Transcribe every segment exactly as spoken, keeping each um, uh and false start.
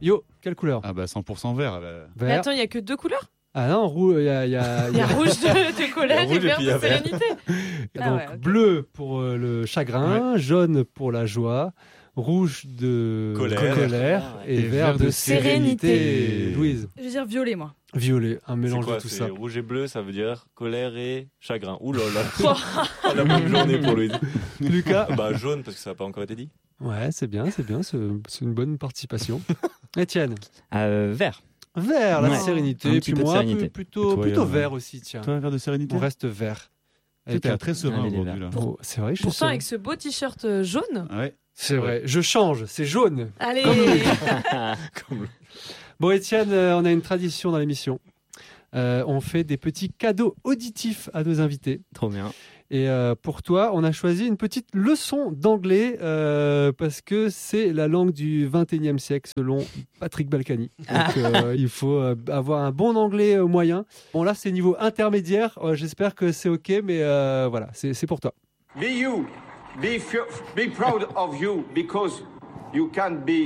Yo, quelle couleur? Ah bah cent pour cent vert. Bah... Mais Vert. attends, il n'y a que deux couleurs? Ah non, roux, il y a, il y a, Il y a rouge de, de colère et vert de sérénité. Et Ah donc ouais, okay. bleu pour euh, le chagrin, ouais. jaune pour la joie, rouge de colère, colère et, et vert de, de sérénité. sérénité. Louise. Je veux dire violet, moi. Violet, un mélange quoi, de tout c'est ça. Rouge et bleu, ça veut dire colère et chagrin. Ouh là là. La bonne journée pour Louise. Lucas. Bah jaune parce que ça n'a pas encore été dit. Ouais, c'est bien, c'est bien, c'est, c'est une bonne participation. Étienne. Euh, vert. Vert, la ouais. sérénité. Un Et puis moi, sérénité. plutôt, toi, plutôt euh, vert aussi, tiens. Toi, un vert de sérénité. On reste vert. Tu es très serein Allez, aujourd'hui là. Oh, c'est vrai, je suis Pourtant, serein. avec ce beau t-shirt jaune. Ouais. C'est vrai, je change, c'est jaune. Allez. Comme... Bon, Étienne, euh, on a une tradition dans l'émission. Euh, on fait des petits cadeaux auditifs à nos invités. Trop bien. Et euh, pour toi, on a choisi une petite leçon d'anglais euh, parce que c'est la langue du vingt et unième siècle selon Patrick Balkany. Donc euh, il faut euh, avoir un bon anglais euh, moyen. Bon là, c'est niveau intermédiaire. Euh, j'espère que c'est OK, mais euh, voilà, c'est, c'est pour toi. Be you. Be, f- be proud of you because you can be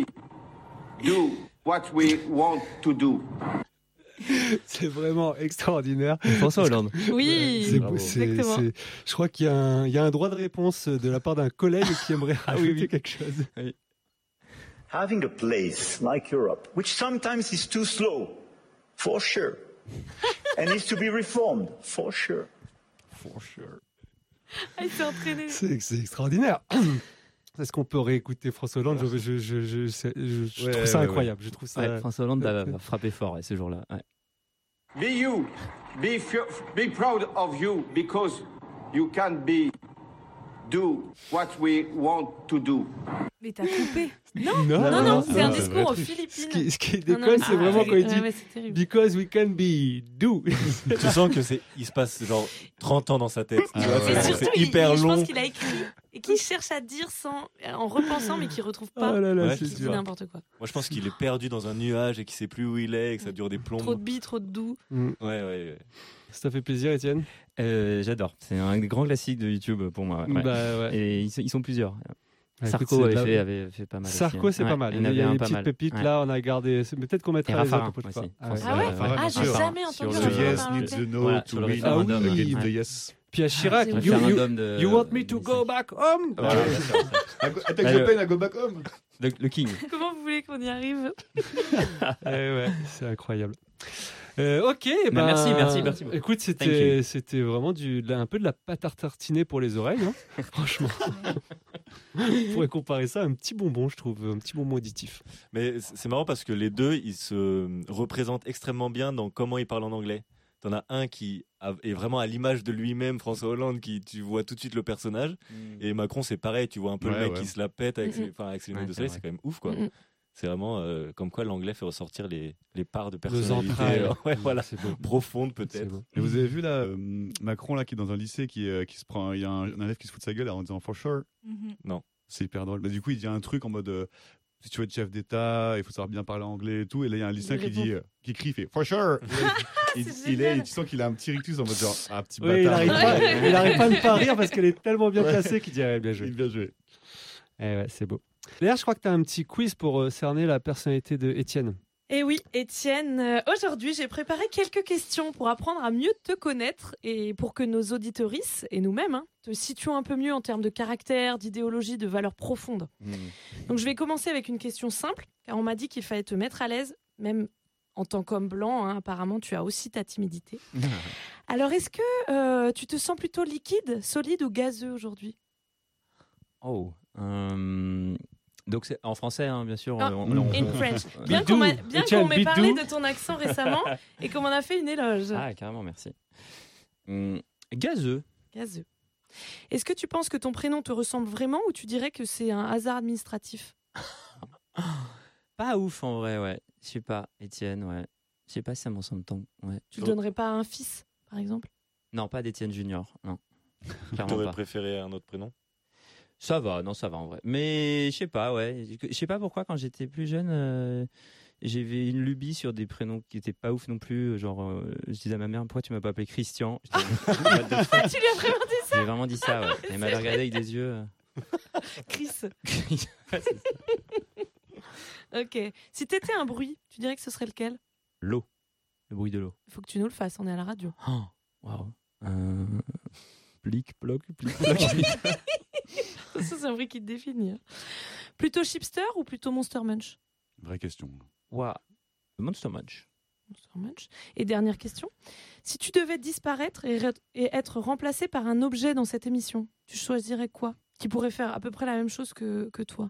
do what we want to do. C'est vraiment extraordinaire. François Hollande. Oui, c'est, c'est, exactement. C'est, je crois qu'il y a, un, il y a un droit de réponse de la part d'un collègue qui aimerait rajouter oui, oui. quelque chose. Oui. Having a place like Europe, which sometimes is too slow, for sure, and needs to be reformed, for sure. For sure. Ah, il s'est entraîné. C'est, c'est extraordinaire. Est-ce qu'on peut réécouter François Hollande? Je, je, je, je, je, je ouais, trouve ça ouais, incroyable. Ouais. Je trouve ça... Ouais, François Hollande a frappé fort ouais, ces jours-là. Ouais. Be you. Be, f- be proud of you because you can be do what we want to do. Mais t'as coupé. Non, non, non, non, non c'est ah, un discours aux Philippines. Ce qui, ce qui déconne, non, non, c'est ah, vraiment ah, quand il dit ouais, ouais, because we can be do. Tu sens que c'est, il se passe genre trente ans dans sa tête. Ah, tu vois, ouais. c'est, surtout, c'est hyper il, long. Je pense qu'il a écrit et qu'il cherche à dire sans, en repensant, mais qu'il retrouve pas. Oh là là, ouais, c'est qu'il dur. dit n'importe quoi. Moi, je pense qu'il est perdu dans un nuage et qu'il sait plus où il est et que ça dure des plombs. Trop de billes, trop de doux. Mm. Ouais, ouais, ouais. Ça t'a fait plaisir, Étienne? euh, J'adore. C'est un grand classique de YouTube pour moi. Ouais. Bah, ouais. Et ils sont, ils sont plusieurs. Ouais, Sarko écoute, avait, la... fait, avait fait pas mal. Sarko, aussi, c'est hein. pas ouais, mal. Il y y a, en il y a avait une un pas petite mal. pépite ouais. là, on a gardé. Peut-être qu'on mettra les autres pour aussi. ah, ouais. Ah ouais, Farah, ah, j'ai sûr, jamais hein. entendu Sur le le yes needs the no voilà, to le win référendum ah, oui. against ouais. the yes. Puis à Chirac, Ah, you, you, de... you want me to go back home? Voilà. Attaque Le Pen à go back home. Le, le King. Comment vous voulez qu'on y arrive? eh ouais, c'est incroyable. Euh, ok, bah, merci, merci, merci. Écoute, c'était, c'était vraiment du, un peu de la pâte à tartiner pour les oreilles, hein. Franchement. On pourrait comparer ça à un petit bonbon, je trouve, un petit bonbon auditif. Mais c'est marrant parce que les deux, ils se représentent extrêmement bien dans comment ils parlent en anglais. T'en as un qui est vraiment à l'image de lui-même, François Hollande, qui tu vois tout de suite le personnage. Mm. Et Macron, c'est pareil, tu vois un peu ouais, le mec ouais. qui se la pète avec, mm-hmm. ses, enfin, avec ses lunettes ouais, de soleil, c'est, c'est quand même ouf, quoi. Mm-hmm. C'est vraiment euh, comme quoi l'anglais fait ressortir les, les parts de personnalité euh, ouais, voilà, profondes peut-être. Et vous avez vu là, euh, Macron là, qui est dans un lycée, qui, euh, qui se prend, il y a un, un élève qui se fout de sa gueule en disant for sure. Mm-hmm. Non. C'est hyper drôle. Bah, du coup, il dit un truc en mode euh, si tu veux être chef d'État, il faut savoir bien parler anglais et tout. Et là, il y a un lycéen qui dit, euh, qui crie, fait for sure. il, il est, tu sens qu'il a un petit rictus en mode genre, ah, petit oui, bâtard. Il n'arrive pas, il arrive pas à ne pas rire parce qu'elle est tellement bien placée qu'il dit ah, bien joué. Bien joué. Eh ouais, c'est beau. D'ailleurs, je crois que tu as un petit quiz pour euh, cerner la personnalité de Étienne. Eh oui, Étienne, euh, aujourd'hui, j'ai préparé quelques questions pour apprendre à mieux te connaître et pour que nos auditorices et nous-mêmes hein, te situons un peu mieux en termes de caractère, d'idéologie, de valeurs profondes. Mmh. Donc, je vais commencer avec une question simple, car on m'a dit qu'il fallait te mettre à l'aise, même en tant qu'homme blanc, hein, apparemment, tu as aussi ta timidité. Alors, est-ce que euh, tu te sens plutôt liquide, solide ou gazeux aujourd'hui ? Oh, euh... Donc c'est en français, hein, bien sûr. Ah, on, on, on, in on, French. on, Bien qu'on, m'a, bien qu'on m'ait parlé de ton accent récemment et qu'on m'en a fait une éloge. Ah, carrément, merci. Hum, gazeux. Gazeux. Est-ce que tu penses que ton prénom te ressemble vraiment ou tu dirais que c'est un hasard administratif ? Pas ouf en vrai, ouais. Je sais pas, Étienne, ouais. Je sais pas si ça me ressemble tant. Ouais. Tu le donnerais pas à un fils, par exemple ? Non, pas d'Étienne Junior, non. Tu aurais préféré un autre prénom ? Ça va, non, ça va en vrai. Mais je sais pas, ouais. Je sais pas pourquoi, quand j'étais plus jeune, euh, j'avais une lubie sur des prénoms qui étaient pas ouf non plus. Genre, euh, je disais à ma mère, pourquoi tu m'as pas appelé Christian ? Ah, tu lui as vraiment dit ça ? J'ai vraiment dit ça, ouais. Elle m'avait regardé avec des yeux. Chris. Ok. Si t'étais un bruit, tu dirais que ce serait lequel? L'eau. Le bruit de l'eau. Il faut que tu nous le fasses, on est à la radio. Oh, waouh. Euh... Plic, ploc, plic, ploc. Ça, c'est un bruit qui te définit. hein. Plutôt Chipster ou plutôt Monster Munch? Vraie question. Waouh. Monster Munch. Monster Munch. Et dernière question. Si tu devais disparaître et, re- et être remplacé par un objet dans cette émission, tu choisirais quoi? Qui pourrait faire à peu près la même chose que, que toi?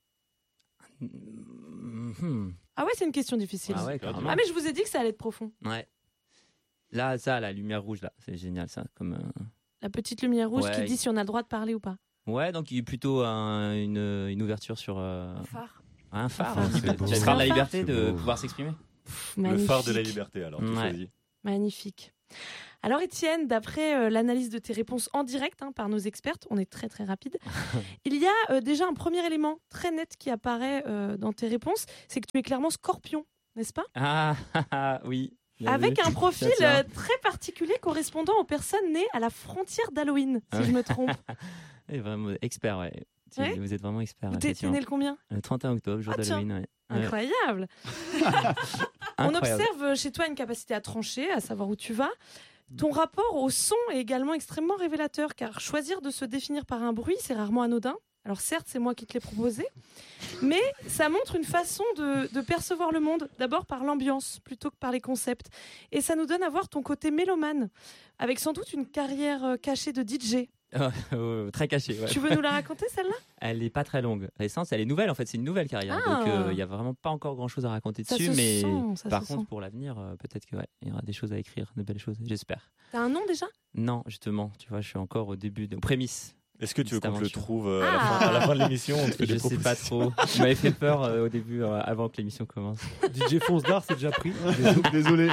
Mhm. Ah ouais, c'est une question difficile. Ah ouais, carrément. Ah mais je vous ai dit que ça allait être profond. Ouais. Là, ça, la lumière rouge, là, c'est génial, ça. Comme, euh... La petite lumière rouge Ouais. qui dit si on a le droit de parler ou pas. Ouais, donc il est plutôt un- une, une ouverture sur euh, Un phare. un phare. Un hein. phare, c'est beau. Tu phare de la Un phare. liberté C'est de beau. pouvoir s'exprimer. Pff, Le magnifique. phare de la liberté, alors tu Ouais. choisis. Magnifique. Alors Étienne, d'après euh, l'analyse de tes réponses en direct hein, par nos expertes, on est très très rapide, il y a euh, déjà un premier élément très net qui apparaît euh, dans tes réponses, c'est que tu es clairement scorpion, n'est-ce pas? Ah, ah, ah, oui. Bien Avec vu. un profil Ça tient. euh, très particulier correspondant aux personnes nées à la frontière d'Halloween, si Ouais. je me trompe. Eh, vraiment expert, ouais. Tu- Ouais. Vous êtes vraiment expert. T'es t'es effectivement. né le combien? Le trente et un octobre, jour Ah, tiens. d'Halloween. Ouais. Ouais. Incroyable. On Incroyable. observe chez toi une capacité à trancher, à savoir où tu vas. Ton rapport au son est également extrêmement révélateur, car choisir de se définir par un bruit, c'est rarement anodin. Alors certes, c'est moi qui te l'ai proposé, mais ça montre une façon de, de percevoir le monde, d'abord par l'ambiance plutôt que par les concepts. Et ça nous donne à voir ton côté mélomane, avec sans doute une carrière euh, cachée de D J. Oh, oh, très caché. Ouais. Tu veux nous la raconter celle-là? Elle est pas très longue. Récente, elle est nouvelle en fait. C'est une nouvelle carrière. Ah. Donc euh, il y a vraiment pas encore grand chose à raconter Ça dessus. se Mais sent, ça par se contre, sent. pour l'avenir, euh, peut-être que ouais, il y aura des choses à écrire, de belles choses. J'espère. T'as un nom déjà? Non, justement, tu vois, je suis encore au début, de... aux prémices. Est-ce que tu veux Petite qu'on te le aventure. trouve euh, à, la Ah. fin, à la fin de l'émission? On te fait Je des sais pas propositions. trop. Tu m'avais fait peur euh, au début, euh, avant que l'émission commence. D J Fonce d'Art, c'est déjà pris. Désolé.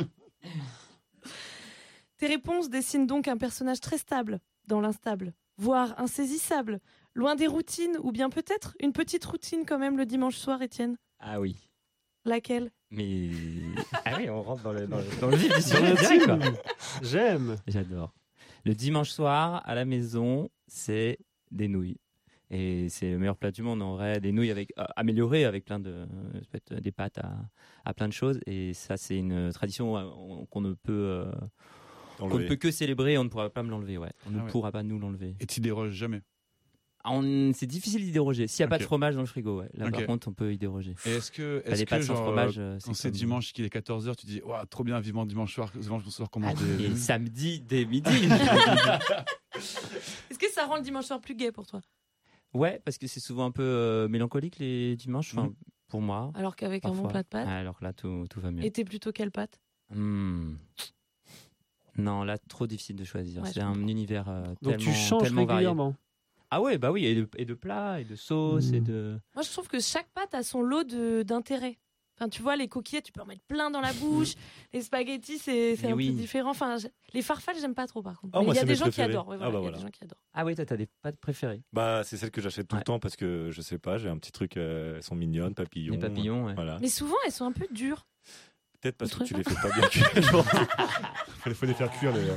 Tes réponses dessinent donc un personnage très stable dans l'instable, voire insaisissable, loin des routines, ou bien peut-être une petite routine quand même le dimanche soir, Étienne. Ah oui. Laquelle? Mais ah oui, on rentre dans le dans le, dans le vif du Dans sujet le direct, quoi. film. J'aime. J'adore. Le dimanche soir à la maison, c'est des nouilles. Et c'est le meilleur plat du monde en vrai, des nouilles avec euh, améliorées avec plein de euh, ça peut être des pâtes à, à plein de choses et ça c'est une tradition euh, qu'on ne peut euh, qu'on ne Enlever. peut que célébrer, on ne pourra pas me l'enlever, ouais. On Ah ne ouais. pourra pas nous l'enlever. Et tu déroges jamais. Ah, on- c'est difficile d'y déroger. S'il n'y a pas Ok. de fromage dans le frigo, ouais. Là Ok. par contre, on peut y déroger. Et est-ce que, Bah, est-ce les que pâtes sans genre, fromage, euh, euh, quand c'est comme- dimanche qu'il est quatorze heures, tu dis Ouah, trop bien, vivement dimanche soir, dimanche soir, qu'on mange des. Et samedi dès midi. Est-ce que ça rend le dimanche soir plus gai pour toi? Ouais, parce que c'est souvent un peu euh, mélancolique les dimanches, enfin, Mhm. pour moi. Alors qu'avec un bon Parfois. plat de pâtes. Alors que là, tout, tout va mieux. Et t'es plutôt quelle pâte? Hmm. Non, là, trop difficile de choisir. Ouais, c'est je un comprends. univers euh, Donc tellement, tu changes tellement varié. régulièrement. Ah ouais, bah oui, et de, et de plats, et de sauces, Mhm. et de... Moi, je trouve que chaque pâte a son lot de- d'intérêt. Enfin, tu vois, les coquillettes, tu peux en mettre plein dans la bouche. Les spaghettis, c'est c'est Mais un oui. peu différent. Enfin, je- les farfales, j'aime pas trop, par contre. Ah, Mais moi, il y a c'est des mes gens qui préférés. adorent. Ouais, Ah, voilà, bah il y a voilà. des gens qui adorent. Ah oui, toi, t'as des pâtes préférées. Bah, c'est celle que j'achète tout Ouais. le temps parce que je sais pas, j'ai un petit truc, euh, elles sont mignonnes, papillons. Les papillons, ouais. Voilà. Mais souvent, elles sont un peu dures. Peut-être parce Vous que tu trouvez les fais pas bien cuire. genre. Il faut les faire cuire les.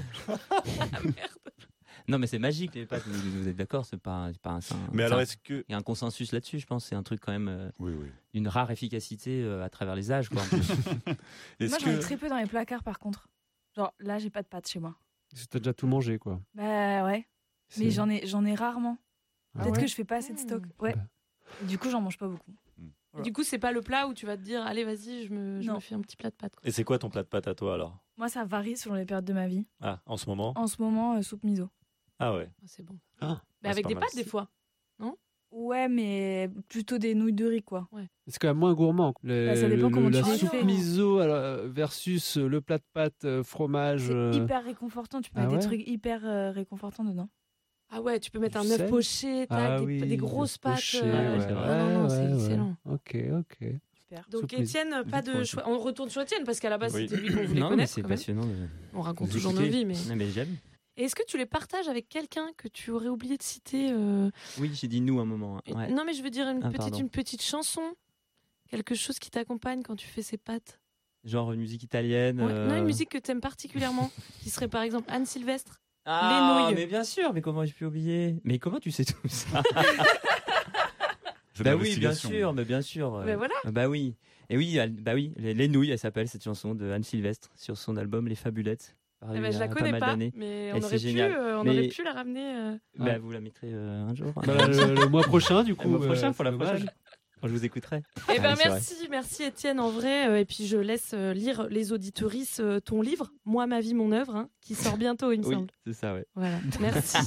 Non, mais c'est magique, les pâtes, vous, vous êtes d'accord, c'est pas, c'est pas un... c'est un- Mais c'est alors, un- est-ce que. il y a un consensus là-dessus, je pense. C'est un truc quand même euh, Oui, oui. d'une rare efficacité euh, à travers les âges, quoi. en plus. Est-ce Moi, j'en ai que... très peu dans les placards par contre. Genre là, j'ai pas de pâtes chez moi. T'as déjà tout mangé, quoi. Bah ouais, mais C'est- j'en ai, j'en ai rarement. Ah Peut-être ouais que je fais pas assez de stock. Ouais. Bah. Et du coup, j'en mange pas beaucoup. Et du coup, c'est pas le plat où tu vas te dire, allez, vas-y, je me, je Non. me fais un petit plat de pâtes. quoi. Et c'est quoi ton plat de pâte à toi alors? Moi, ça varie selon les périodes de ma vie. Ah, en ce moment? En ce moment, euh, soupe miso. Ah ouais. Ah, c'est bon. Ah. Mais Ah, avec c'est des pas mal. pâtes, des fois. Ouais, mais plutôt des nouilles de riz, quoi. C'est quand même moins gourmand. Le- Bah, ça dépend le- comment la tu les soupe fais. miso alors, versus le plat de pâtes euh, fromage. C'est euh, hyper réconfortant. Tu peux Ah mettre ouais des trucs hyper euh, réconfortants dedans. Ah ouais, tu peux mettre un Du œuf sel. poché, tac, Ah des, oui, des grosses le pâtes. poché, euh, ouais, c'est non, vrai. non, non, c'est ouais, ouais. excellent. Ok, ok. Super. Donc Soupe miso. Étienne, pas de trop, choix. On retourne sur Étienne parce qu'à la base Oui. c'était lui qu'on voulait non, mais connaître. c'est quand même. passionnant. De... On raconte vous toujours nos écouter. vies, mais. Non, mais j'aime. Et est-ce que tu les partages avec quelqu'un que tu aurais oublié de citer euh, Oui, j'ai dit nous un moment. et- Ouais. Non, mais je veux dire une Ah, petite, pardon. une petite chanson, quelque chose qui t'accompagne quand tu fais ces pâtes. Genre une musique italienne. Ouais, euh, Non, une musique que t'aimes particulièrement, qui serait par exemple Anne Sylvestre. Ah, nouilles. mais bien sûr, mais comment j'ai pu oublier? Mais comment tu sais tout ça? C'est de Bah oui, bien l'investigation. sûr, mais bien sûr. Mais voilà. Ah Bah oui. Et oui, elle- bah oui, les, les nouilles, elle s'appelle cette chanson de Anne Sylvestre sur son album Les Fabulettes. paru Eh ben, il je y la a connais mal pas, d'années. mais Et on, c'est aurait pu, génial. euh, on Mais- aurait pu la ramener. euh. Bah, Ouais. vous la mettrez euh, un jour. Bah, le, le mois prochain, du coup. Le mois prochain, euh, pour la c'est dommage. prochaine. Je vous écouterai. Eh ben Ah oui, c'est merci, merci Étienne en vrai. Euh, et puis je laisse euh, lire les auditorices euh, ton livre, Moi, ma vie, mon œuvre, hein, qui sort bientôt, il me Oui, semble. c'est ça, ouais. Voilà, merci.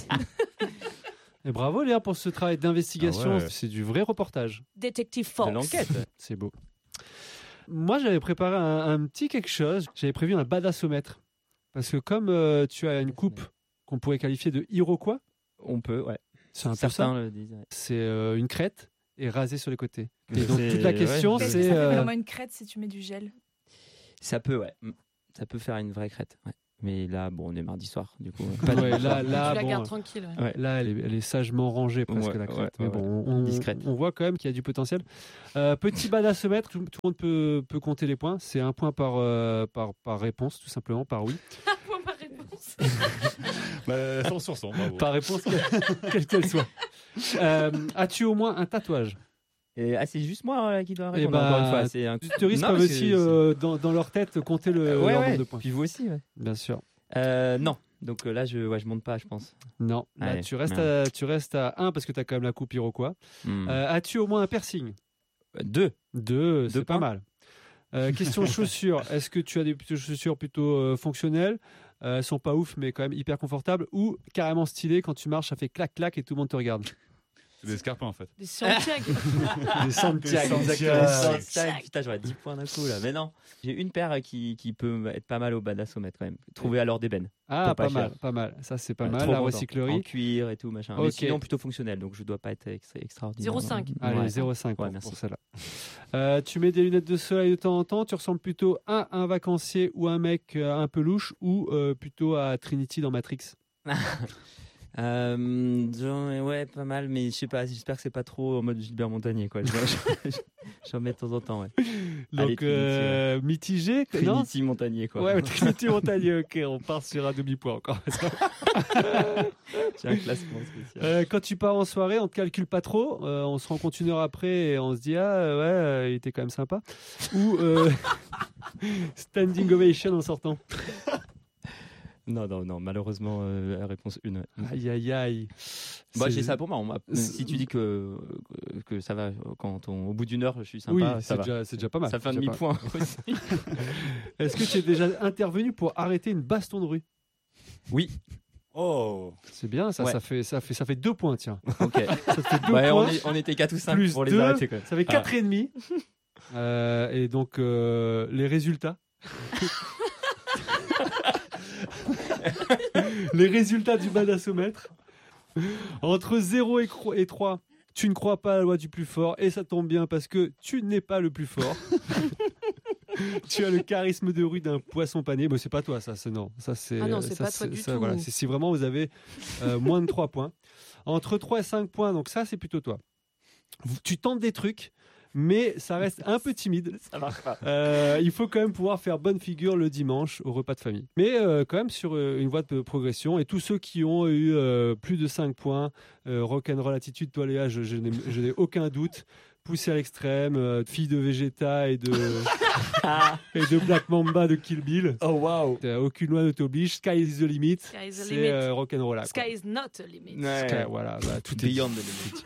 Et bravo Léa pour ce travail d'investigation. Ah ouais. C'est du vrai reportage. Détective De Fox. l'enquête. C'est beau. Moi, j'avais préparé un, un petit quelque chose. J'avais prévu un badassomètre. Parce que comme euh, tu as une coupe qu'on pourrait qualifier de Iroquois, On peut, ouais. c'est un peu Certains ça. le disent. ouais. C'est euh, une crête et rasée sur les côtés. Et C'est- donc toute la question, ouais, Est-ce que c'est ça fait euh, vraiment une crête si tu mets du gel? Ça peut, ouais. Mm. Ça peut faire une vraie crête. Ouais. Mais là, bon, on est mardi soir, du coup. euh, Pas de- ouais, là, là, tu la bon, gardes tranquille. ouais. Ouais. là, elle est, elle est sagement rangée presque Ouais, la crête. ouais, Mais ouais, bon, on, Discrète. on voit quand même qu'il y a du potentiel. Euh, petit badassomètre, tout, tout le monde peut, peut compter les points. C'est un point par, euh, par, par réponse, tout simplement, par oui. Point par réponse. Bah, cent sur cent, bravo. Par réponse, quelle quelle qu'elle soit. Euh, As-tu au moins un tatouage? Et, ah, c'est juste moi euh, qui dois Eh répondre bah, encore une fois. C'est un... Les touristes Non, peuvent parce que aussi, c'est- euh, dans, dans leur tête, compter le Euh, leur ouais, nombre ouais. de points. Puis vous aussi, ouais. Bien sûr. Euh, non. Donc euh, là, je, ouais, je monte pas, je pense. Non, là, Allez, tu, restes merde. à, tu restes à un parce que tu as quand même la coupe Iroquois. Hmm. Euh, As-tu au moins un piercing? Deux. Deux, c'est Deux pas points. mal. Euh, question chaussures. Est-ce que tu as des chaussures plutôt euh, fonctionnelles? Euh, Elles sont pas ouf, mais quand même hyper confortables. Ou carrément stylées, quand tu marches, ça fait clac-clac et tout le monde te regarde. C'est des escarpins en fait. Des Santiago. Des Santiago, Des exactement. Santiago. Santiago. Putain, j'aurais dix points d'un coup là. Mais non. J'ai une paire euh, qui, qui peut être pas mal au badassomètre quand même. Trouvée à l'or d'ébène. Ah, Pour pas, pas mal, cher. pas mal. Ça, c'est pas Ouais, mal. trop La content. recyclerie. En cuir et tout, machin. Mais Ok. sinon, plutôt fonctionnel. Donc je dois pas être extra- extraordinaire. zéro virgule cinq. Allez, Ouais. zéro virgule cinq Ouais, pour, merci. pour celle-là. Euh, tu mets des lunettes de soleil de temps en temps. Tu ressembles plutôt à un vacancier ou un mec euh, un peu louche ou euh, plutôt à Trinity dans Matrix. Euh, genre, ouais, pas mal, mais je sais pas, j'espère que c'est pas trop en mode Gilbert Montagnier, quoi. Je- je- J'en mets de temps en temps, ouais. Donc, Allez, Trinity, euh, mitigé. Non Trinity Montagnier, quoi. Ouais, Trinity Montagnier, ok, on part sur un demi-point encore. J'ai un classement spécial. Euh, quand tu pars en soirée, on te calcule pas trop, euh, on se rend compte une heure après et on se dit ah euh, ouais, euh, il était quand même sympa. Ou euh, standing ovation en sortant. Non, non, non, malheureusement, euh, la réponse une. ouais. Aïe aïe aïe. Bah, C'est- j'ai ça pour moi. on m'a- c'est- Si tu dis que, que ça va, quand on, au bout d'une heure, je suis sympa, Oui, ça c'est va. déjà, c'est déjà pas mal. Ça fait un c'est déjà demi-point aussi. pas- Est-ce que tu es déjà intervenu pour arrêter une baston de rue? Oui, Oh. C'est bien, ça, Ouais. ça fait, ça fait, ça fait deux points, tiens. ok. Ça te fait deux Ouais, on, points. est- on était quatre ou cinq Plus pour les deux, arrêter quand même. Ça fait quatre et demi. Euh, et donc euh, les résultats. Les résultats du badassomètre. Entre zéro et cro- et trois, tu ne crois pas à la loi du plus fort et ça tombe bien parce que tu n'es pas le plus fort. Tu as le charisme de rue d'un poisson panier. Mais c'est pas toi, ça, c'est non. Ça, c'est, Ah non, c'est ça, pas toi du ça, tout. voilà. C'est si vraiment vous avez euh, moins de trois points. Entre trois et cinq points, donc ça, c'est plutôt toi. Vous- Tu tentes des trucs, mais ça reste un peu timide. Ça marche pas. Euh, il faut quand même pouvoir faire bonne figure le dimanche au repas de famille. Mais euh, quand même sur euh, une voie de progression. Et tous ceux qui ont eu euh, plus de cinq points, euh, rock'n'roll attitude, toi Léa, je, je n'ai je n'ai aucun doute. Poussé à l'extrême, euh, fille de Vegeta et de, et de Black Mamba de Kill Bill. Oh waouh. Euh, aucune loi ne t'oblige. Sky is the limit. Sky is the C'est limit. euh, rock'n'roll. là, quoi. Sky is not a limit. Sky, voilà, bah, tout est dit. Beyond the limit.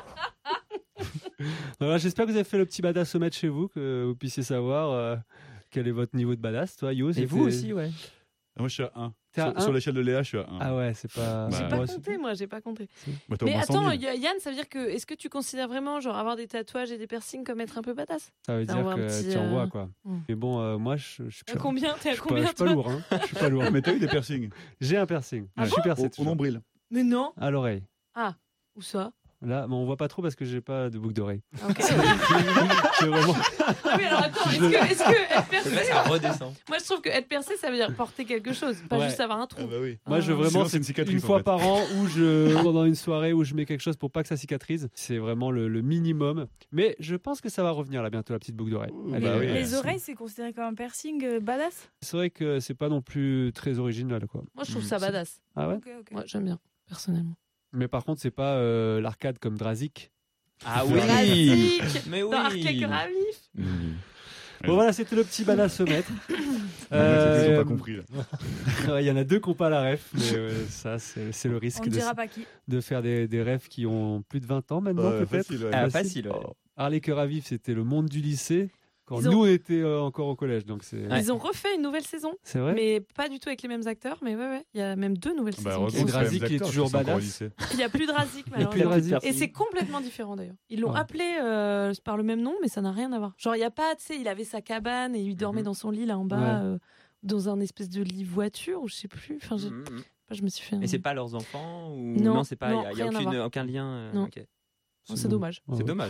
Voilà, j'espère que vous avez fait le petit badassomètre chez vous, que vous puissiez savoir euh, quel est votre niveau de badass. Toi, Yo, Et c'est- vous aussi, ouais. Moi je suis à un. T'es à Sur, un sur l'échelle de Léa, je suis à un. Ah ouais, c'est pas. Bah, J'ai Ouais, pas ouais, compté, moi, j'ai pas compté. Bah, t'as au Mais moins cent attends, mille. Y- Yann, ça veut dire que est-ce que tu considères vraiment genre avoir des tatouages et des piercings comme être un peu badass? Ça veut Ça dire envoie un que petit, tu envoies euh, quoi. hmm. Mais bon, euh, moi, je, je suis À pas- combien? T'es je à suis pas, je combien suis pas toi? lourd. Hein. Je suis pas lourd. Mais t'as eu des piercings J'ai un piercing. Ah je suis percé au, au toujours. nombril. Mais non. À l'oreille. Où ça? Là, mais on voit pas trop parce que j'ai pas de boucle d'oreille. Ah, ok. C'est vraiment. Ah oui, alors attends, est-ce que, est-ce que être percé, Là, ça redescend. moi je trouve que être percé ça veut dire porter quelque chose, pas Ouais. juste avoir un trou. Ah bah oui. Moi, je Ah. vraiment, Sinon, c'est c'est une une, cicatrice, en fois fait. par an où je pendant une soirée où je mets quelque chose pour pas que ça cicatrise. C'est vraiment le, le minimum. Mais je pense que ça va revenir là bientôt la petite boucle d'oreille. Ouh, Elle bah est- oui. elle- Les oreilles, c'est considéré comme un piercing euh, badass? C'est vrai que c'est pas non plus très original quoi. Moi je trouve ça badass. Ah ouais. Ok, ok. Moi j'aime bien, personnellement. Mais par contre, c'est pas euh, l'arcade comme Drazik. Ah oui. Classique. Mais oui. Dans Arcade Ravif. Mmh. Bon voilà, c'était le petit bal à se mettre. Ils Euh, ont pas compris. là. ouais, il y en a deux qui n'ont pas la ref, mais euh, ça, c'est, c'est le risque On ne de, dira pas qui. de faire des, des refs qui ont plus de vingt ans maintenant, Ouais, peut-être. facile, ouais. Ah, facile. Ouais. Oh. Harley Cœur à Vif, c'était le monde du lycée quand Ils ont- nous on était euh, encore au collège, donc c'est, Ouais. Ils ont refait une nouvelle saison, c'est vrai. mais pas du tout avec les mêmes acteurs. Mais ouais, ouais, il y a même deux nouvelles Bah, saisons. heureusement, qui Et sont c'est quand même Drazik des qui est acteurs, toujours parce qu'ils sont encore au badass. lycée. Il n'y a plus de Drazik, Il y a plus de malheureusement. Drazik. Et c'est complètement différent d'ailleurs. Ils l'ont Ouais. appelé euh, par le même nom, mais ça n'a rien à voir. Genre, il y a pas, tu sais, il avait sa cabane et il dormait Mhm. dans son lit là en bas, Ouais. euh, dans un espèce de lit voiture ou je sais plus. Enfin, je, Mmh. je me suis fait. un- Et c'est pas leurs enfants ou Non, c'est pas. Il non, y a, y a rien à aucune- voir. aucun lien. euh, Non. ok. Non, c'est dommage. Ouais. C'est dommage.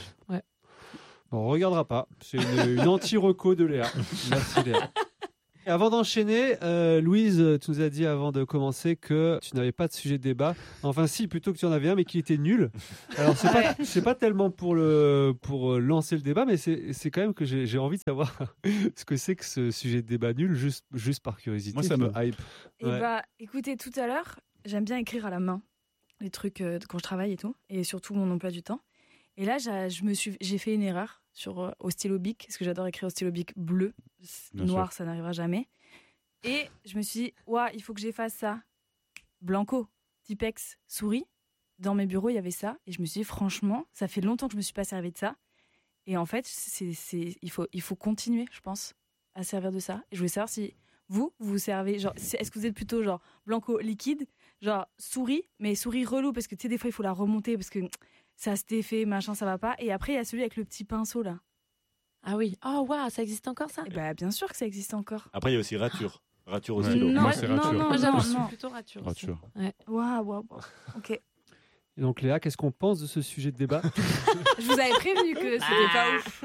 Bon, on regardera pas. C'est une, une anti-reco de Léa. Merci Léa. Et avant d'enchaîner, euh, Louise, tu nous as dit avant de commencer que tu n'avais pas de sujet de débat. Enfin, si, plutôt que tu en avais un, mais qui était nul. Alors, c'est pas, c'est pas tellement pour, le, pour euh, lancer le débat, mais c'est, c'est quand même que j'ai, j'ai envie de savoir ce que c'est que ce sujet de débat nul, juste, juste par curiosité. Moi, ça me hype. Et Ouais. bah, écoutez, tout à l'heure, j'aime bien écrire à la main les trucs euh, quand je travaille et tout, et surtout mon emploi du temps. Et là, j'ai, je me suis, j'ai fait une erreur sur, euh, au stylo bic, parce que j'adore écrire au stylo bic bleu. Bien Noir, ça n'arrivera jamais. Et je me suis dit, ouah, il faut que j'efface ça. Blanco, Tipex, souris. Dans mes bureaux, il y avait ça. Et je me suis dit, franchement, ça fait longtemps que je ne me suis pas servi de ça. Et en fait, c'est, c'est, il, faut, il faut continuer, je pense, à servir de ça. Et je voulais savoir si vous, vous vous servez. Genre, c'est- est-ce que vous êtes plutôt genre Blanco liquide, genre souris, mais souris relou, parce que tu sais, des fois, il faut la remonter, parce que ça a cet effet, machin, ça va pas. Et après, il y a celui avec le petit pinceau, là. Ah oui. Oh, waouh, ça existe encore ça Et bah, bien sûr que ça existe encore. Après, il y a aussi rature. Rature au Ouais. stylo. Non, Moi, c'est non, rature. non, Moi, j'avoue, non, je suis non. plutôt rature. aussi. Rature. Waouh, waouh, waouh. Ok. Et donc, Léa, qu'est-ce qu'on pense de ce sujet de débat? Je vous avais prévenu que c'était pas ouf.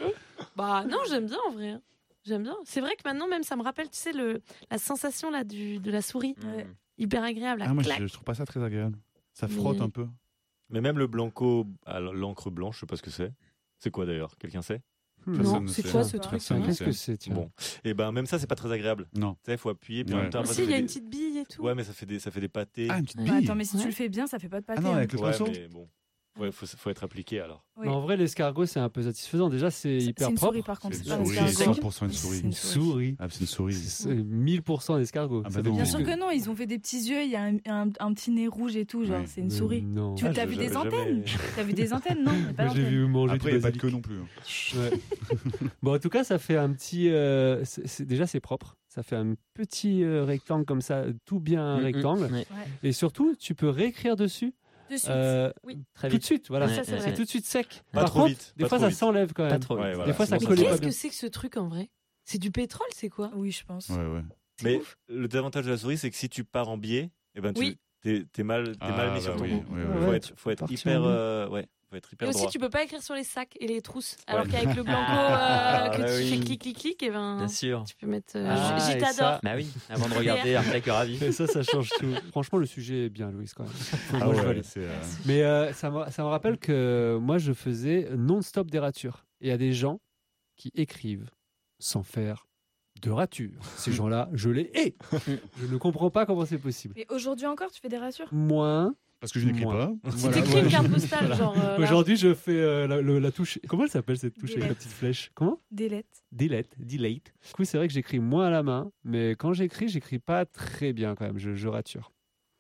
Bah non, j'aime bien en vrai. J'aime bien. C'est vrai que maintenant même ça me rappelle, tu sais, le, la sensation là du, de la souris. Mmh. Hyper agréable. là. Ah, moi, Clac. je, je trouve pas ça très agréable. Ça frotte Mais- un peu. Mais même le blanco à l'encre blanche, je sais pas ce que c'est. C'est quoi d'ailleurs? Quelqu'un sait? Personne Non, ne c'est sait. quoi ce Personne truc Personne hein ne Qu'est-ce sait. que c'est, tiens? Bon. Et ben même ça, c'est pas très agréable. Non. Tu sais, il faut appuyer, puis en Ouais. même temps, après, Aussi, ça il y a fait une des- petite bille et tout. Ouais, mais ça fait des, ça fait des pâtés. Ah, une petite Ouais. bille. Bah, attends, mais si Ouais. tu le fais bien, ça fait pas de pâté. Ah non, hein. avec le Ouais, pinceau. mais bon. Ouais, faut, faut être appliqué alors. Oui. Mais en vrai, l'escargot, c'est un peu satisfaisant. Déjà, c'est C'est hyper une propre. souris, par contre. C'est C'est pas une un souris, escargot. cent pour cent une C'est souris. une Une souris. Ah, c'est une souris. C'est mille pour cent escargot. Ah Ça bah veut non. dire Bien sûr que- que non, ils ont fait des petits yeux, il y a un, un- un petit nez rouge et tout, genre, Ouais. c'est une Mais souris. Non. Tu Ah, t'as je- vu je- des jamais- antennes T'as vu des antennes Non, mais pas Moi, j'ai d'antennes. vu manger Après, il du n'y a pas de basilic. queue non plus. hein. Ouais. Bon, en tout cas, ça fait un petit. euh, c'est- c'est- déjà, c'est propre. Ça fait un petit euh, rectangle comme ça, tout bien un Mmh, mmh. rectangle. Ouais. Ouais. Et surtout, tu peux réécrire dessus De suite. euh, Très tout de vite. suite. Voilà, Ouais, ça, c'est ouais, vrai. c'est ouais. tout de suite sec. Pas Par trop contre, vite, des pas fois, trop ça vite. s'enlève quand Pas même. trop. Ouais, vite. voilà. Des fois, ça Sinon, Mais collait pas qu'est-ce bien. que c'est que ce truc en vrai? C'est du pétrole, c'est quoi? Oui, je pense. Ouais, ouais. Mais le désavantage de la souris, c'est que si tu pars en biais, eh ben, tu Oui. t'es, t'es mal, t'es Ah, mal mis bah sur ton oui, dos. oui, Ouais, oui. Faut ouais, être, faut être partir hyper, en biais. euh, ouais, faut être Et hyper aussi, droit. tu peux pas écrire sur les sacs et les trousses. Alors Ouais. qu'avec le blanco Ah, euh, que bah tu oui. fais clic, clic, clic, et ben, Bien sûr. tu peux mettre. euh, Ah, J- et J'y ça- t'adore. Bah oui, avant de regarder Arcade Cœur à Vif. Et ça, ça change tout. Franchement, le sujet est bien, Louise, quand même. Faut- Ah moi, je ouais, valide. c'est, euh, Mais euh, ça, me, ça me rappelle que moi, je faisais non-stop des ratures. Et il y a des gens qui écrivent sans faire de ratures. Ces gens-là, je les hais. Je ne comprends pas comment c'est possible. Et aujourd'hui encore, tu fais des ratures Moins. Parce que je n'écris Moi. pas. Tu Voilà, t'écris voilà. une carte postale, genre. euh, là. Aujourd'hui, je fais euh, la, le- la touche. Comment elle s'appelle cette touche avec la Delete. petite flèche? Comment? Des lettres. Delete. Delete. Du coup, c'est vrai que j'écris moins à la main, mais quand j'écris, j'écris pas très bien quand même. Je, je rature.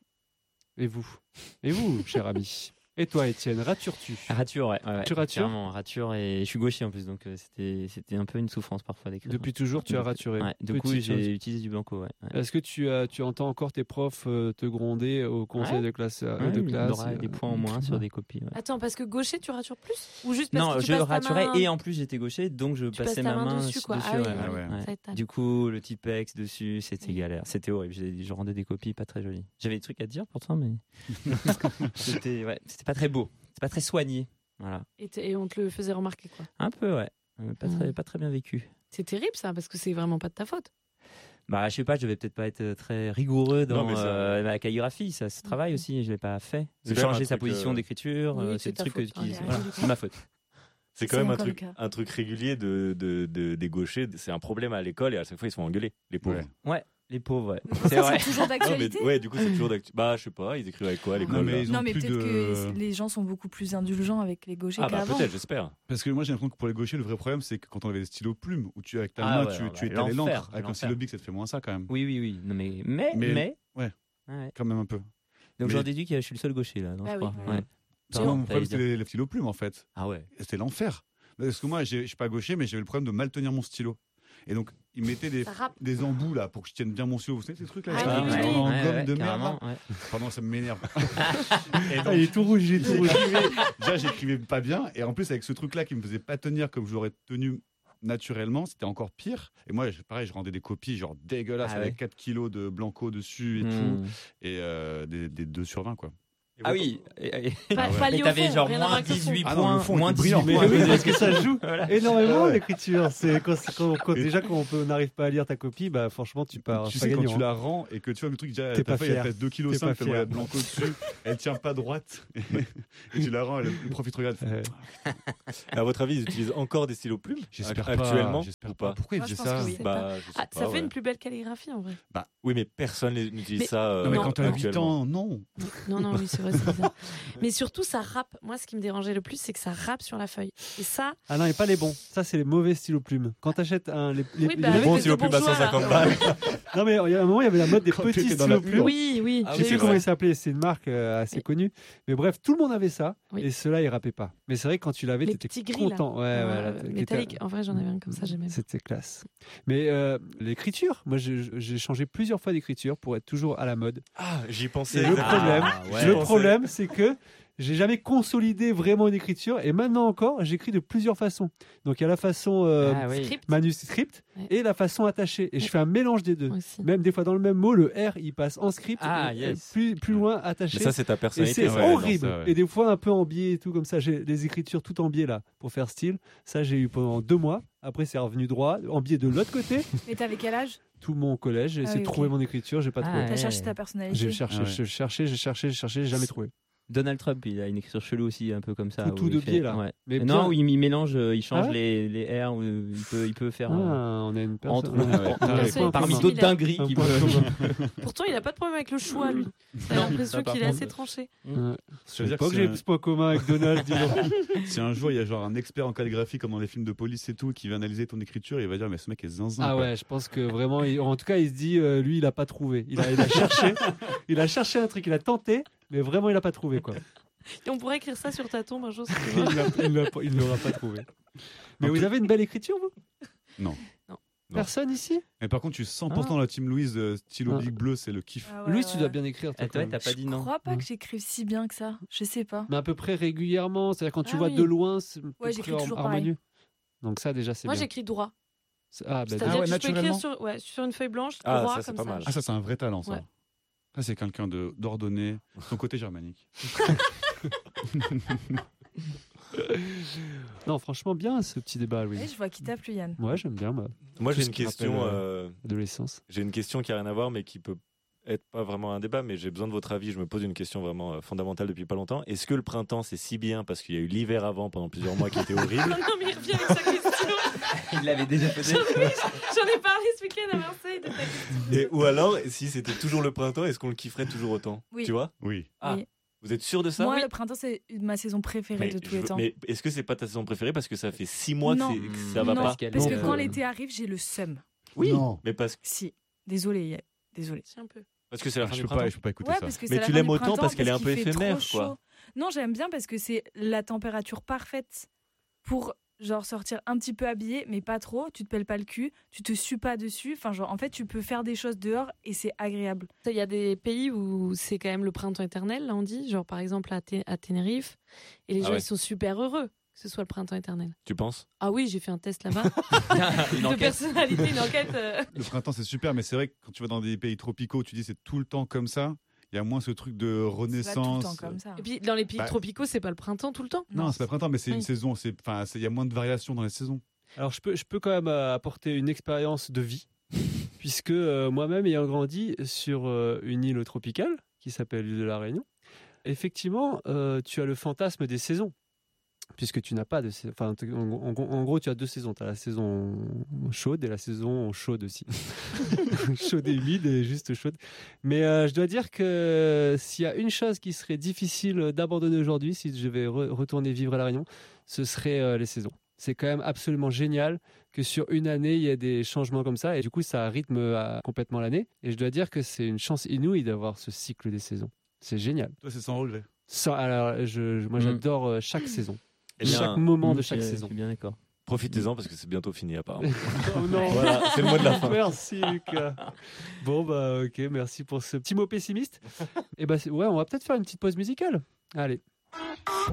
Et vous? Et vous, cher ami? Et toi, Étienne, ratures-tu? Rature, ouais. ouais, ouais. Tu ratures Clairement, rature et je suis gaucher en plus, donc euh, c'était c'était un peu une souffrance parfois d'écrire. Depuis toujours, tu as raturé. Ouais, du coup, Petite chose. j'ai utilisé du blanco. Ouais. Ouais. Est-ce que tu, as, tu entends encore tes profs euh, te gronder au conseil Ouais. de classe, euh, Ouais, de il classe aura euh, des points en moins sur des copies. ouais. Attends, parce que gaucher, tu ratures plus? Ou juste parce Non, que tu je passes ta raturais main- et en plus j'étais gaucher, donc je tu passes passais ta ma main main dessus, quoi. dessus, Ah oui, ouais, Ah ouais. ouais. Ouais. Ça étale. Du coup, le Tipex dessus, c'était galère. C'était horrible. J'ai- Je rendais des copies pas très jolies. J'avais des trucs à dire pourtant, mais c'était ouais, c'était pas très beau. C'était pas très soigné. Voilà. Et, t- et on te le faisait remarquer, quoi. Un peu, ouais. Euh, Pas très, Mm. pas très bien vécu. C'est terrible, ça, parce que c'est vraiment pas de ta faute. Bah, je sais pas, je devais peut-être pas être euh, très rigoureux dans Non, mais ça- euh, la calligraphie. Ça se travaille aussi. Je l'ai pas fait. C'est De quand même changer un sa truc, position euh, d'écriture, Oui, euh, c'est c'est le ta truc faute. qui. Ouais, Voilà, ouais. c'est ma faute. C'est quand C'est même un encore le truc, cas. un truc régulier de, de, de- des gauchers. C'est un problème à l'école et à chaque fois ils sont engueulés, les pauvres. Ouais. Ouais. Les pauvres, ouais. Ça, C'est vrai. c'est toujours Non, mais, d'actualité. ouais, du coup, c'est toujours d'actu. Bah, je sais pas, ils écrivent avec quoi à l'école Non, mais là ils ont Non, mais plus peut-être de- que les gens sont beaucoup plus indulgents avec les gauchers Ah, bah, qu'avant. peut-être, j'espère. Parce que moi j'ai l'impression que pour les gauchers, le vrai problème c'est que quand on avait des stylos plumes, où tu avec ta Ah main ouais, tu, ouais, tu ouais, étalais l'enfer, l'encre, avec un l'enfer. stylo bic ça te fait moins ça quand même. Oui, oui, oui. Non, mais, mais, Mais- mais... ouais. Ouais. Quand même un peu. Donc Mais- j'en déduis que je suis le seul gaucher là. Non, Ah je oui, crois. ouais. Ouais. Non, Pardon, mon problème t'allais c'était dire. les, les stylos plumes en fait. Ah ouais. Et c'était l'enfer. Parce que moi j'ai- je suis pas gaucher mais j'avais le problème de mal tenir mon stylo. Et donc ils mettaient des, Ça rappe. des embouts là pour que je tienne bien mon stylo. Vous savez ces trucs là Ah, en oui, oui, oui. en Ouais, gomme ouais, de merde. carrément, là. ouais. Pardon ça m'énerve. Et donc, Ah, il est tout rouge, il est tout rouge. j'écrivais- déjà j'écrivais pas bien et en plus avec ce truc là qui me faisait pas tenir comme je l'aurais tenu naturellement c'était encore pire et moi je- pareil je rendais des copies genre dégueulasses Ah avec ouais. quatre kilos de blanco dessus et Hmm. tout et euh, des, des deux sur vingt quoi. Ah oui. Et- et- Pas, Ah ouais. pas Mais lié au t'avais fond, genre rien à moins voir avec le fond. dix-huit Ah non, points, le fond moins était dix-huit brillant. points. Mais oui, parce que ça joue Voilà. énormément Ouais. l'écriture. C'est quand, quand- quand- déjà quand on peut- on n'arrive pas à lire ta copie, bah franchement tu pars tu pas sais quand gagnant. tu la rends et que tu vois le truc déjà T'es ta pas feuille elle fier. pèse deux virgule T'es cinq pas kilos tellement il y a fier. de blanco dessus elle tient pas droite et tu la rends et le prof il te regarde il fait, Ouais. À votre avis, ils utilisent encore des stylos plumes j'espère ac- pas actuellement j'espère ou pas pas pourquoi il Moi, je faisait pense ça que oui. Bah, je sais Ah, pas, ça fait ouais. une plus belle calligraphie en vrai. Oui, mais personne les- n'utilise Mais- ça. euh, non mais Non, quand t'as non. huit actuellement. ans non Non, non, oui, c'est vrai, c'est bizarre. Mais surtout, ça rappe. Moi, ce qui me dérangeait le plus, c'est que ça rappe sur la feuille. Et ça, Ah non, et pas les bons. Ça, c'est les mauvais stylos plumes. Quand t'achètes un. Les, les, Oui, les bah, Les avec bons les stylos deux plumes à bourgeois, cent cinquante là. balles. Non, mais il y a un moment, il y avait la mode des Quand petits t'étais dans la stylos pub. plumes. oui, oui. Ah Je oui, sais c'est plus comment vrai. il s'appelait, c'est une marque euh, assez Oui. connue. Mais bref, tout le monde avait ça. Oui. Et ceux-là, ils rappaient pas. Mais c'est vrai que quand tu l'avais, Les t'étais petits gris, là. content. Ouais, ouais, Euh, là, t'étais- métallique. En vrai, j'en avais un comme ça, j'aimais bien. C'était classe. Mais euh, l'écriture, moi, j'ai j'ai changé plusieurs fois d'écriture pour être toujours à la mode. Ah, j'y Et pensais. le problème, Ah, ouais. le pensais. problème, c'est que j'ai jamais consolidé vraiment une écriture. Et maintenant encore, j'écris de plusieurs façons. Donc, il y a la façon euh, Ah oui. Script. manuscript Ouais. et la façon attachée. Et je Ouais. fais un mélange des deux. Moi aussi. Même des fois dans le même mot, le R il passe en script, Ah, et- yes. plus, plus loin attaché. Mais ça, c'est ta et personnalité. c'est ouais, non, horrible. ça, ouais. Et des fois un peu en biais et tout comme ça. J'ai les écritures tout en biais là pour faire style. Ça j'ai eu pendant deux mois. Après c'est revenu droit, en biais de l'autre côté. Mais t'avais quel âge? Tout mon collège, j'ai Ah essayé oui, de ok. trouver mon écriture, j'ai pas Ah, trouvé. T'as ouais. cherché ta personnalité. J'ai cherché, Ah ouais. j'ai cherché, j'ai cherché, j'ai cherché, j'ai jamais trouvé. Donald Trump, il a une écriture chelou aussi, un peu comme ça. Tout- où tout il de fait- biais, là. Ouais. Mais Mais bien- non, où il, il mélange, euh, il change Ah ouais les, les R, où il peut, il peut faire. Ah, euh, on a une entre, personne. ouais, on a ouais. un C'est point parmi commun. d'autres similaire. dingueries Un qui point peut. commun. Pourtant, il a pas de problème avec le choix, lui. J'ai Non, l'impression ça, par qu'il est contre. assez tranché. Ouais. Ça veut Je dire sais pas que que c'est j'ai un- ce point commun avec Donald. dis donc. si un jour il y a genre un expert en calligraphie comme dans les films de police et tout qui va analyser ton écriture il va dire mais ce mec est zinzin Ah quoi. ouais, je pense que vraiment, il- en tout cas, il se dit, euh, lui, il a pas trouvé. Il a, il a cherché, il a cherché un truc, il a tenté, mais vraiment, il a pas trouvé quoi. Et on pourrait écrire ça sur ta tombe un jour. si tu Il veux. l'a- il l'a pas- il l'aura pas trouvé. Mais Donc, vous avez une belle écriture, vous Non. Non. Personne ici Mais par contre, je suis cent pour cent dans la team Louise, euh, stylo Ah. big bleu, c'est le kiff. Ah ouais, Louis, ouais. tu dois bien écrire. Toi, Ah, quand toi, même. t'as pas dit Je non. crois pas Mm. que j'écrive si bien que ça. Je sais pas. Mais à peu près régulièrement, c'est-à-dire quand tu Ah vois oui. de loin, c'est à peu Ouais, près j'écris har- toujours harmonieux. Donc ça, déjà, c'est Moi, bien. j'écris droit. C'est- Ah, bah, C'est-à-dire Ah ouais, que je peux écrire naturellement. sur, ouais, sur une feuille blanche, Ah, droit, ça, c'est comme pas mal. Ah ça c'est un vrai talent ça. Ouais. Ça c'est quelqu'un de d'ordonné, son côté germanique. non, franchement, bien ce petit débat, Louis. Ouais, je vois qui tape lui, Yann. Ouais, j'aime bien, moi, Moi, j'ai Tout une ce qui question. rappelle, euh, adolescence. J'ai une question qui a rien à voir, mais qui peut être pas vraiment un débat, mais j'ai besoin de votre avis. Je me pose une question vraiment euh, fondamentale depuis pas longtemps. Est-ce que le printemps c'est si bien parce qu'il y a eu l'hiver avant pendant plusieurs mois qui était horrible? Non, mais il revient avec sa question. Il l'avait déjà posé. J'en j'en ai parlé ce week-end à Marseille de ta question. Et, ou alors, si c'était toujours le printemps, est-ce qu'on le kifferait toujours autant? Oui. Tu vois? Oui. Ah, Oui. vous êtes sûr de ça? Moi, Oui. le printemps, c'est ma saison préférée mais, de tous je les veux- temps. mais est-ce que c'est pas ta saison préférée parce que ça fait six mois que, Non. c'est- que ça va non, pas? qu'elle parce est, que euh, quand l'été arrive, j'ai le seum. Oui. Non. Mais parce, Si. Désolée, désolée. C'est un peu. parce que c'est la Ah, fin je du peux printemps. pas, je peux pas écouter Ouais, ça. parce que Mais c'est la tu fin l'aimes du autant printemps parce qu'elle est un qu'il peu fait éphémère, trop quoi. chaud. Non, j'aime bien parce que c'est la température parfaite pour genre sortir un petit peu habillé, mais pas trop. Tu te pèles pas le cul, tu te sues pas dessus. Enfin, genre, en fait, tu peux faire des choses dehors et c'est agréable. Il y a des pays où c'est quand même le printemps éternel, là on dit, genre par exemple à, Té- à Tenerife, et les Ah gens ouais. ils sont super heureux que ce soit le printemps éternel. Tu penses? Ah oui, j'ai fait un test là-bas Une de enquête. personnalité, une enquête. euh, Le printemps c'est super, mais c'est vrai que quand tu vas dans des pays tropicaux, tu dis c'est tout le temps comme ça. Il y a moins ce truc de C'est pas tout le renaissance. temps comme ça. Et puis dans les pays Bah. tropicaux, c'est pas le printemps tout le temps. Non, c'est pas printemps, mais c'est une Oui. saison. C'est, enfin, c'est- il y a moins de variations dans les saisons. Alors, je peux, je peux quand même euh, apporter une expérience de vie, puisque euh, moi-même, ayant grandi sur euh, une île tropicale qui s'appelle l'île de la Réunion, effectivement, euh, tu as le fantasme des saisons. puisque tu n'as pas de saison. Enfin, en, en- en gros, tu as deux saisons. Tu as la saison chaude et la saison chaude aussi. Chaude et humide et juste chaude. Mais euh, je dois dire que s'il y a une chose qui serait difficile d'abandonner aujourd'hui, si je vais re- retourner vivre à La Réunion, ce serait euh, les saisons. C'est quand même absolument génial que sur une année, il y ait des changements comme ça. Et du coup, ça rythme euh, complètement l'année. Et je dois dire que c'est une chance inouïe d'avoir ce cycle des saisons. C'est génial. Toi, c'est sans regret. Ça, alors, je, je- moi, Mm. j'adore euh, chaque saison. Eh bien, chaque moment de Mmh, chaque je- saison. Je suis bien d'accord. Profitez-en parce que c'est bientôt fini apparemment. Oh non. Voilà, c'est le mot de la fin. Merci Lucas. Bon bah ok, merci pour ce petit mot pessimiste. Et bah c'est- ouais, on va peut-être faire une petite pause musicale. Allez.